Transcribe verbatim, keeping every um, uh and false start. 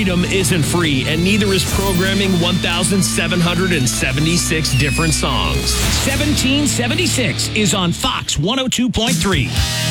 freedom isn't free, and neither is programming one thousand seven hundred seventy-six different songs. seventeen seventy-six is on Fox one oh two point three.